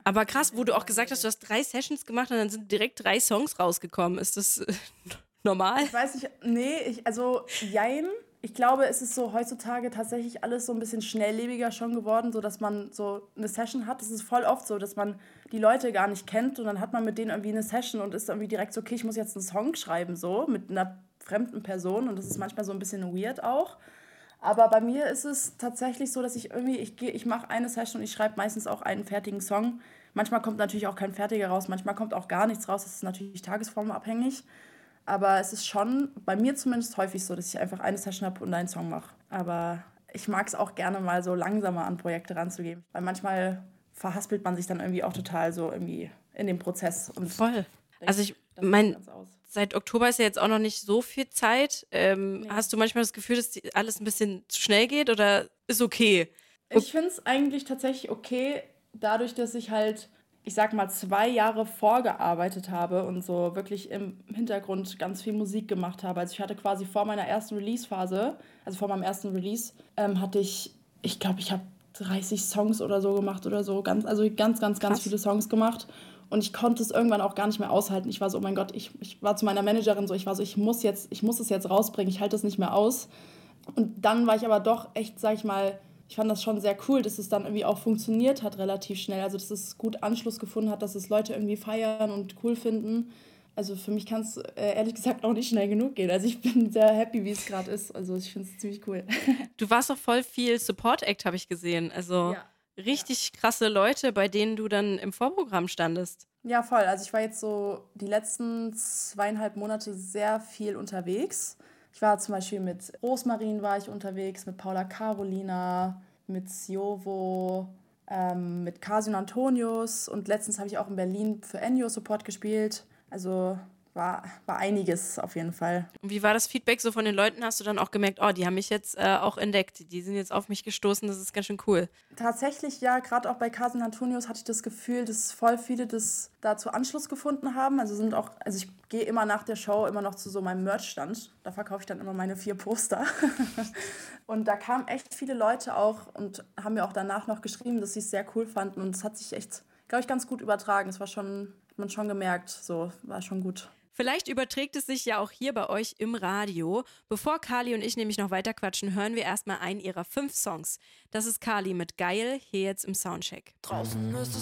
Aber krass, wo du auch gesagt hast, du hast 3 Sessions gemacht und dann sind direkt 3 Songs rausgekommen. Ist das normal? Ich weiß nicht, nee, also jein. Ich glaube, es ist so heutzutage tatsächlich alles so ein bisschen schnelllebiger schon geworden, so dass man so eine Session hat. Es ist voll oft so, dass man die Leute gar nicht kennt und dann hat man mit denen irgendwie eine Session und ist irgendwie direkt so, okay, ich muss jetzt einen Song schreiben, so mit einer fremden Person und das ist manchmal so ein bisschen weird auch. Aber bei mir ist es tatsächlich so, dass ich mache eine Session und ich schreibe meistens auch einen fertigen Song. Manchmal kommt natürlich auch kein fertiger raus, manchmal kommt auch gar nichts raus. Das ist natürlich tagesformabhängig. Aber es ist schon bei mir zumindest häufig so, dass ich einfach eine Session habe und einen Song mache. Aber ich mag es auch gerne mal so langsamer an Projekte ranzugehen. Weil manchmal verhaspelt man sich dann irgendwie auch total so irgendwie in dem Prozess und Voll. denkt, Also ich das sieht meine, ganz aus. seit Oktober ist ja jetzt auch noch nicht so viel Zeit. Nee. Hast du manchmal das Gefühl, dass alles ein bisschen zu schnell geht oder ist okay? Ich finde es eigentlich tatsächlich okay, dadurch, dass ich halt, ich sag mal, 2 Jahre vorgearbeitet habe und so wirklich im Hintergrund ganz viel Musik gemacht habe. Also ich hatte quasi vor meiner ersten Release-Phase, also vor meinem ersten Release, hatte ich glaube, ich habe 30 Songs oder so gemacht oder so, also ganz Krass. viele Songs gemacht. Und ich konnte es irgendwann auch gar nicht mehr aushalten. Ich war so, oh mein Gott, ich war zu meiner Managerin so, ich muss es jetzt rausbringen, ich halte es nicht mehr aus. Und dann war ich aber doch echt, sag ich mal, ich fand das schon sehr cool, dass es dann irgendwie auch funktioniert hat relativ schnell. Also dass es gut Anschluss gefunden hat, dass es Leute irgendwie feiern und cool finden. Also für mich kann es ehrlich gesagt auch nicht schnell genug gehen. Also ich bin sehr happy, wie es gerade ist. Also ich finde es ziemlich cool. Du warst auch voll viel Support-Act, habe ich gesehen. Also Ja, ja. richtig krasse Leute, bei denen du dann im Vorprogramm standest. Ja, voll. Also ich war jetzt so die letzten 2,5 Monate sehr viel unterwegs. Ich war zum Beispiel mit Rosmarin war ich unterwegs, mit Paula Carolina, mit Siovo, mit Casion Antonius und letztens habe ich auch in Berlin für Ennio Support gespielt. Also war einiges auf jeden Fall. Und wie war das Feedback so von den Leuten? Hast du dann auch gemerkt, oh, die haben mich jetzt auch entdeckt. Die sind jetzt auf mich gestoßen, das ist ganz schön cool. Tatsächlich, ja, gerade auch bei Casen Antonius hatte ich das Gefühl, dass voll viele das dazu Anschluss gefunden haben. Also ich gehe immer nach der Show immer noch zu so meinem Merchstand. Da verkaufe ich dann immer meine 4 Poster. Und da kamen echt viele Leute auch und haben mir auch danach noch geschrieben, dass sie es sehr cool fanden. Und es hat sich echt, glaube ich, ganz gut übertragen. Hat man schon gemerkt, so, war schon gut. Vielleicht überträgt es sich ja auch hier bei euch im Radio. Bevor Kali und ich nämlich noch weiter quatschen, hören wir erstmal einen ihrer 5 Songs. Das ist Kali mit Geil, hier jetzt im Soundcheck. Draußen ist